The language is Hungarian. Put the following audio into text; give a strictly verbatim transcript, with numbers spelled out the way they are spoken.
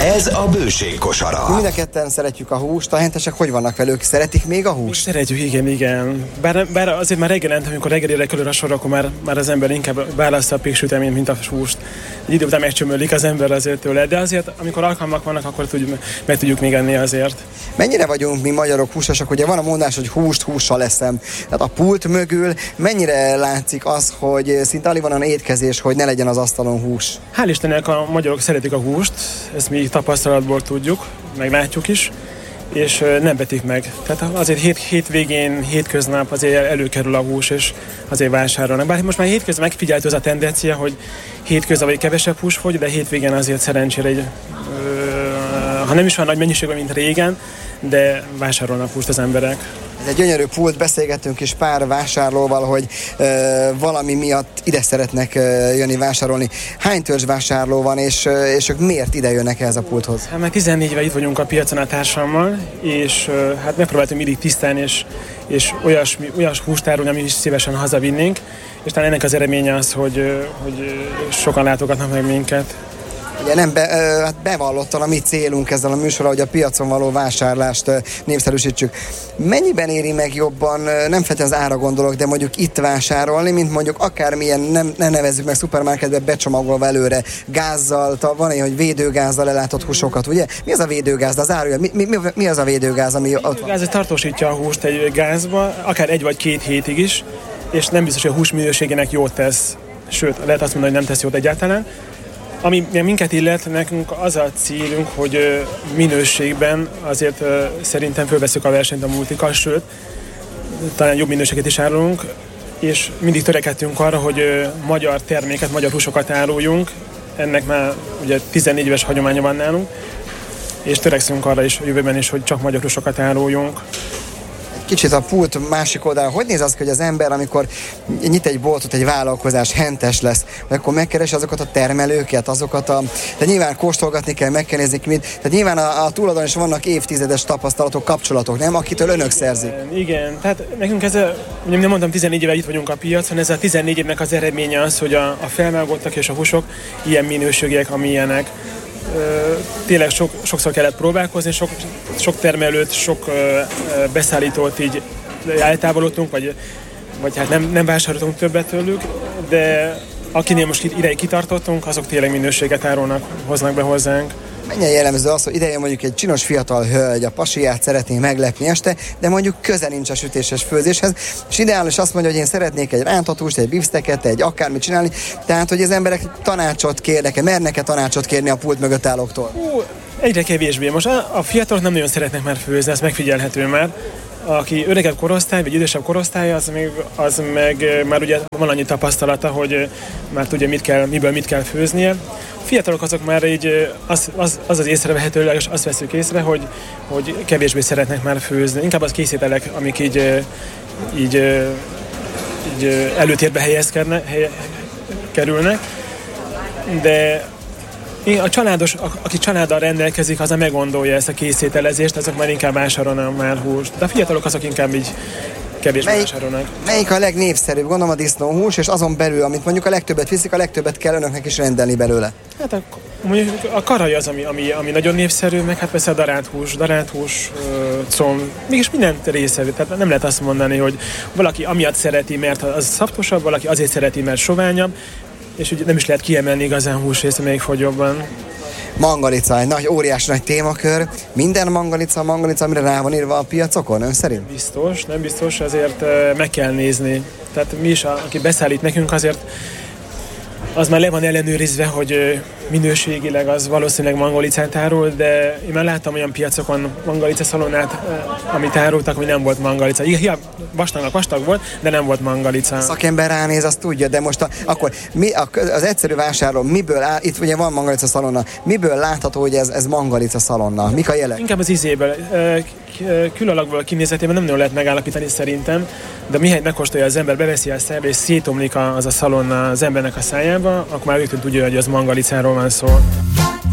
Ez a Bőség kosara. Mind a ketten szeretjük a húst, a hentesek hogy vannak velük? Szeretik még a húst? Szeretjük, igen, igen. Bár, bár azért már reggelente, amikor reggelire kerül a sor, akkor már, már az ember inkább választja a péksüteményt, mint a húst. Egy idő után megcsömölik az ember azért tőle, de azért, amikor alkalmak vannak, akkor tudjuk, meg tudjuk még enni azért. Mennyire vagyunk mi magyarok húsosok? Ugye van a mondás, hogy húst hússal eszem. Tehát a pult mögül mennyire látszik az, hogy szinte alig van olyan étkezés, hogy ne legyen az asztalon hús? Hál' Istennek a magyarok szeretik a húst, ezt mi tapasztalatból tudjuk, meg látjuk is, és nem vetik meg. Tehát azért hét, hétvégén, hétköznap azért előkerül a hús, és azért vásárolnak. Bár most már hétközben megfigyelt az a tendencia, hogy hétközben vagy kevesebb hús fogy, de hétvégén azért szerencsére egy, ö, ha nem is van nagy mennyiségben, mint régen, de vásárolnak húst az emberek. Ez egy gyönyörű pult, beszélgettünk is pár vásárlóval, hogy ö, valami miatt ide szeretnek ö, jönni vásárolni. Hány törzs vásárló van, és, ö, és ők miért ide jönnek ehhez a pulthoz? Hát már tizennégy éve itt vagyunk a piacon a társammal, és ö, hát megpróbáltunk mindig tisztán, és, és olyas, olyas húst árulni, amit is szívesen hazavinnénk, és talán ennek az eredménye az, hogy, ö, hogy sokan látogatnak meg minket. Ugye nem be, ö, hát bevallottan a mi célunk ezzel a műsorral, hogy a piacon való vásárlást ö, népszerűsítsük. Mennyiben éri meg jobban, ö, nem feltétlenül az ára gondolok, de mondjuk itt vásárolni, mint mondjuk akármilyen, nem, nem nevezzük meg szupermarketbe becsomagolva előre gázzal, van egy, hogy védőgázzal ellátott húsokat, ugye? Mi az a védőgáz? Az árulja, mi, mi, mi az a védőgáz, ami ott van? Ez tartósítja a húst egy gázba, akár egy vagy két hétig is, és nem biztos, hogy a hús minőségének jót tesz. Sőt, lehet azt mondani, hogy nem tesz jót egyáltalán. Ami minket illet, nekünk az a célunk, hogy minőségben azért szerintem fölveszük a versenyt a multikkal, sőt, talán jobb minőséget is árulunk, és mindig törekedtünk arra, hogy magyar terméket, magyar húsokat áruljunk. Ennek már ugye tizennégy éves hagyománya van nálunk, és törekszünk arra is a jövőben is, hogy csak magyar húsokat áruljunk. Kicsit a pult másik oldalon. Hogy néz az, hogy az ember, amikor nyit egy boltot, egy vállalkozás, hentes lesz, akkor megkeresi azokat a termelőket, azokat a... De nyilván kóstolgatni kell, meg kell nézni ki mit. Tehát nyilván a, a túloldalon is vannak évtizedes tapasztalatok, kapcsolatok, nem? Akitől önök szerzik. Igen, tehát nekünk ez a, ugye nem mondtam, tizennégy éve itt vagyunk a piacon, ez a tizennégy évnek az eredménye az, hogy a, a felvágottak és a húsok ilyen minőségek, amilyenek. Tényleg sok, sokszor kellett próbálkozni, sok, sok termelőt, sok beszállítót így eltávolodtunk, vagy, vagy hát nem, nem vásároltunk többet tőlük, de akinél most ideig kitartottunk, azok tényleg minőséget árulnak, hoznak be hozzánk. Mennyire jellemző az, hogy idejön mondjuk egy csinos fiatal hölgy, a pasiát szeretné meglepni este, de mondjuk köze nincs a sütéses főzéshez, és ideális azt mondja, hogy én szeretnék egy rántott húst, egy bifszteket, egy akármit csinálni, tehát hogy az emberek tanácsot kérnek-e, mernek-e tanácsot kérni a pult mögött állóktól? Hú, egyre kevésbé. Most a, a fiatalok nem nagyon szeretnek már főzni, ez megfigyelhető már. Aki öregebb korosztály, vagy idősebb korosztály, az, még, az meg már ugye van annyi tapasztalata, hogy már tudja, mit kell, miből mit kell főznie. Fiatalok azok már így, az az, az, az észrevehető, és azt veszük észre, hogy, hogy kevésbé szeretnek már főzni. Inkább az készételek, amik így, így, így előtérbe helyezkednek, helye, kerülnek. De a családos, aki családdal rendelkezik, az a meggondolja ezt a készételezést, azok már inkább vásárolnak már húst. De a fiatalok azok inkább így kevésbé melyik, vásárolnak. Melyik a legnépszerűbb? Gondolom a disznóhús, és azon belül, amit mondjuk a legtöbbet viszik, a legtöbbet kell önöknek is rendelni belőle. Hát a, mondjuk a karaj az, ami, ami, ami nagyon népszerű, meg hát persze a darált hús, darált hús, comb, mégis minden része, tehát nem lehet azt mondani, hogy valaki amiatt szereti, mert az szaptosabb, valaki azért szereti, mert soványabb, és ugye nem is lehet kiemelni igazán húsrészt, még fogyóbban. Mangalica, egy nagy, óriás nagy témakör. Minden mangalica, mangalica, amire rá van írva a piacokon, ön szerint? Biztos, nem biztos, azért meg kell nézni. Tehát mi is, aki beszállít nekünk, azért az már le van ellenőrizve, hogy minőségileg az valószínűleg mangalicát árul, de én már láttam olyan piacokon mangalica szalonnát, amit árultak, hogy nem volt mangalica. Hiába vastagnak vastag volt, de nem volt mangalica. A szakember ránéz, azt tudja, de most a, akkor mi, a, az egyszerű vásárló miből áll, itt ugye van mangalica szalonna, miből látható, hogy ez, ez mangalica szalonna? Mik a jelek? Inkább az ízéből. Külalakból a kinézetében nem nagyon lehet megállapítani szerintem, de mihelyt megkóstolja az ember, beveszi a szájába, és szétomlik az a szalonna az embernek a szájába, akkor már rögtön tudja, hogy az mangalicáról van szó.